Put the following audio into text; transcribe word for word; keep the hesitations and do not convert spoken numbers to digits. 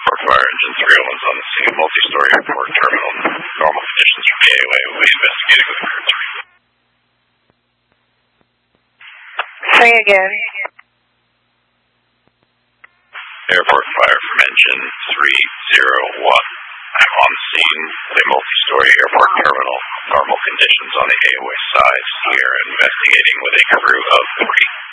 Airport Fire Engine three oh one is on the scene, multi-story airport terminal. Normal conditions from the A O A will be investigated with the crew three. Say again. Airport Fire from Engine three oh one. I'm on the scene, a multi-story airport terminal. Normal conditions on the A O A side here, investigating with a crew of three.